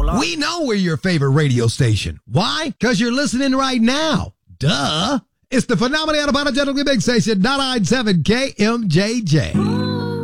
We know we're your favorite radio station. Why? Because you're listening right now. Duh. It's the Phenomenal Unapologetically Big Station, 997 KMJJ.